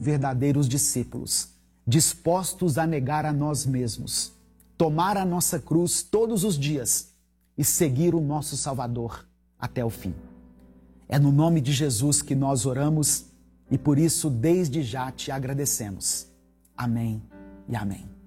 verdadeiros discípulos, dispostos a negar a nós mesmos, tomar a nossa cruz todos os dias e seguir o nosso Salvador até o fim. É no nome de Jesus que nós oramos e por isso desde já te agradecemos. Amém e amém.